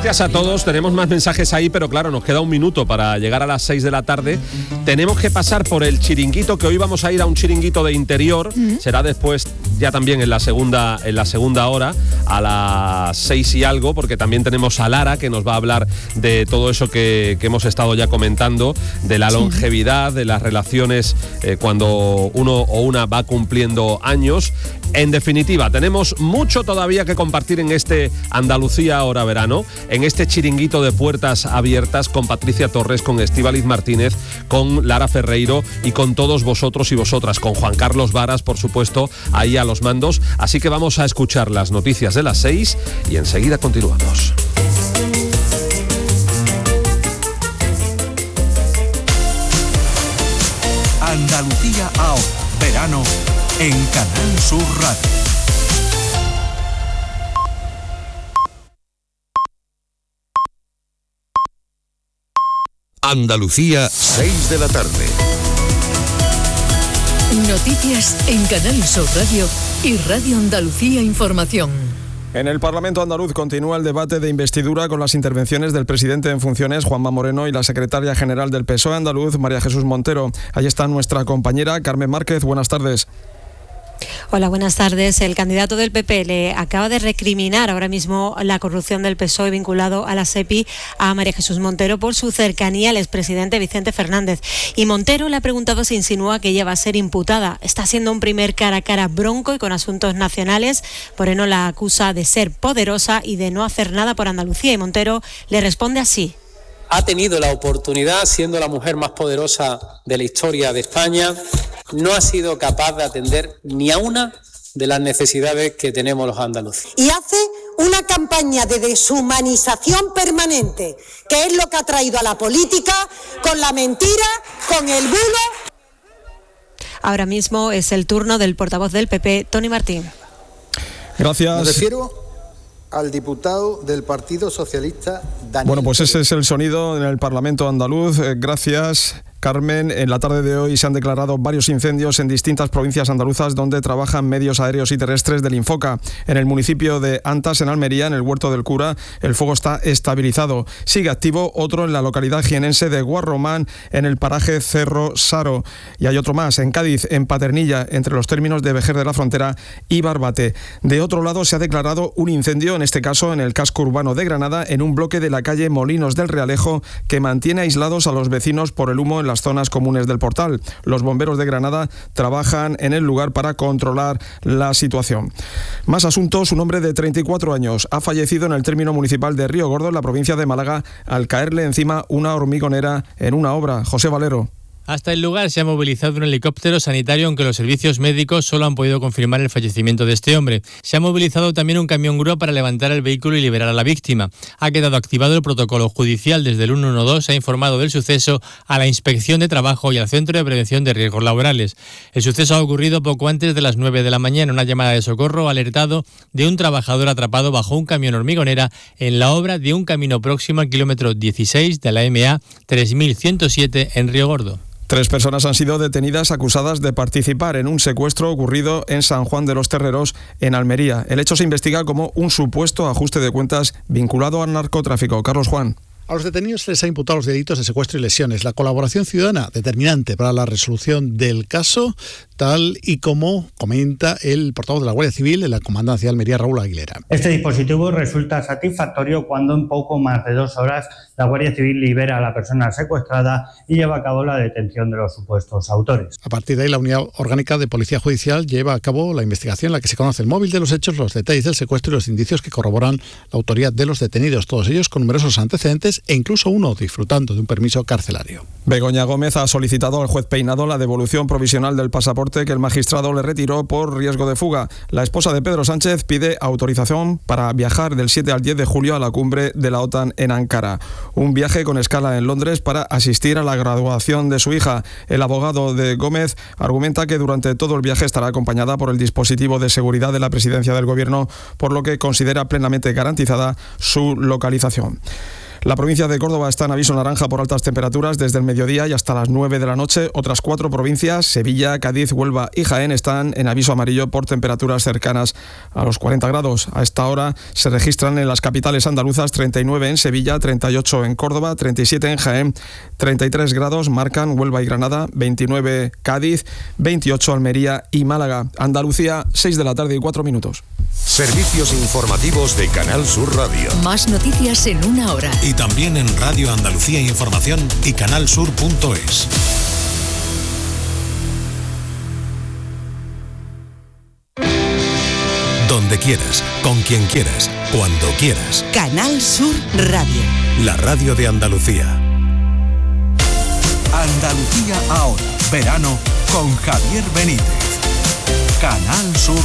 Gracias a todos. Tenemos más mensajes ahí, pero claro, nos queda un minuto para llegar a las 6 de la tarde. Tenemos que pasar por el chiringuito, que hoy vamos a ir a un chiringuito de interior. Será después, ya también en la segunda hora, a las 6 y algo, porque también tenemos a Lara, que nos va a hablar de todo eso que hemos estado ya comentando, de la longevidad, de las relaciones cuando uno o una va cumpliendo años. En definitiva, tenemos mucho todavía que compartir en este Andalucía Ahora Verano, en este chiringuito de puertas abiertas con Patricia Torres, con Estíbaliz Martínez, con Lara Ferreiro y con todos vosotros y vosotras, con Juan Carlos Varas, por supuesto, ahí a los mandos. Así que vamos a escuchar las noticias de las 6 y enseguida continuamos. Andalucía Ahora Verano en Canal Sur Radio. Andalucía, 6 de la tarde. Noticias en Canal Sur Radio y Radio Andalucía Información. En el Parlamento andaluz continúa el debate de investidura con las intervenciones del presidente en funciones, Juanma Moreno, y la secretaria general del PSOE andaluz, María Jesús Montero. Ahí está nuestra compañera Carmen Márquez. Buenas tardes. Hola, buenas tardes. El candidato del PP le acaba de recriminar ahora mismo la corrupción del PSOE vinculado a la SEPI a María Jesús Montero por su cercanía al expresidente Vicente Fernández. Y Montero le ha preguntado si insinúa que ella va a ser imputada. Está siendo un primer cara a cara bronco y con asuntos nacionales. Moreno la acusa de ser poderosa y de no hacer nada por Andalucía. Y Montero le responde así. Ha tenido la oportunidad, siendo la mujer más poderosa de la historia de España, no ha sido capaz de atender ni a una de las necesidades que tenemos los andaluces. Y hace una campaña de deshumanización permanente, que es lo que ha traído a la política, con la mentira, con el bulo. Ahora mismo es el turno del portavoz del PP, Tony Martín. Gracias. Me refiero al diputado del Partido Socialista, Daniel. Bueno, pues ese es el sonido en el Parlamento andaluz. Gracias, Carmen. En la tarde de hoy se han declarado varios incendios en distintas provincias andaluzas donde trabajan medios aéreos y terrestres del Infoca. En el municipio de Antas, en Almería, en el Huerto del Cura, el fuego está estabilizado. Sigue activo otro en la localidad jienense de Guarromán, en el paraje Cerro Saro. Y hay otro más en Cádiz, en Paternilla, entre los términos de Vejer de la Frontera y Barbate. De otro lado, se ha declarado un incendio, en este caso en el casco urbano de Granada, en un bloque de la calle Molinos del Realejo, que mantiene aislados a los vecinos por el humo en las zonas comunes del Portal. Los bomberos de Granada trabajan en el lugar para controlar la situación. Más asuntos. Un hombre de 34 años ha fallecido en el término municipal de Río Gordo, en la provincia de Málaga, al caerle encima una hormigonera en una obra. José Valero. Hasta el lugar se ha movilizado un helicóptero sanitario, aunque los servicios médicos solo han podido confirmar el fallecimiento de este hombre. Se ha movilizado también un camión grúa para levantar el vehículo y liberar a la víctima. Ha quedado activado el protocolo judicial. Desde el 112 se ha informado del suceso a la Inspección de Trabajo y al Centro de Prevención de Riesgos Laborales. El suceso ha ocurrido poco antes de las 9 de la mañana. Una llamada de socorro ha alertado de un trabajador atrapado bajo un camión hormigonera en la obra de un camino próximo al kilómetro 16 de la MA 3107 en Río Gordo. 3 personas han sido detenidas acusadas de participar en un secuestro ocurrido en San Juan de los Terreros, en Almería. El hecho se investiga como un supuesto ajuste de cuentas vinculado al narcotráfico. Carlos Juan. A los detenidos se les ha imputado los delitos de secuestro y lesiones. La colaboración ciudadana, determinante para la resolución del caso, tal y como comenta el portavoz de la Guardia Civil en la Comandancia de Almería, Raúl Aguilera. Este dispositivo resulta satisfactorio cuando en poco más de 2 horas la Guardia Civil libera a la persona secuestrada y lleva a cabo la detención de los supuestos autores. A partir de ahí, la Unidad Orgánica de Policía Judicial lleva a cabo la investigación en la que se conoce el móvil de los hechos, los detalles del secuestro y los indicios que corroboran la autoría de los detenidos, todos ellos con numerosos antecedentes e incluso uno disfrutando de un permiso carcelario. Begoña Gómez ha solicitado al juez Peinado la devolución provisional del pasaporte que el magistrado le retiró por riesgo de fuga. La esposa de Pedro Sánchez pide autorización para viajar del 7 al 10 de julio a la cumbre de la OTAN en Ankara. Un viaje con escala en Londres para asistir a la graduación de su hija. El abogado de Gómez argumenta que durante todo el viaje estará acompañada por el dispositivo de seguridad de la presidencia del gobierno, por lo que considera plenamente garantizada su localización. La provincia de Córdoba está en aviso naranja por altas temperaturas desde el mediodía y hasta las 9 de la noche. Otras 4 provincias, Sevilla, Cádiz, Huelva y Jaén, están en aviso amarillo por temperaturas cercanas a los 40 grados. A esta hora se registran en las capitales andaluzas 39 en Sevilla, 38 en Córdoba, 37 en Jaén, 33 grados marcan Huelva y Granada, 29 Cádiz, 28 Almería y Málaga. Andalucía, 6 de la tarde y 4 minutos. Servicios informativos de Canal Sur Radio. Más noticias en una hora. Y también en Radio Andalucía Información y canalsur.es. Donde quieras, con quien quieras, cuando quieras. Canal Sur Radio. La radio de Andalucía. Andalucía ahora. Verano con Javier Benítez. Canal Sur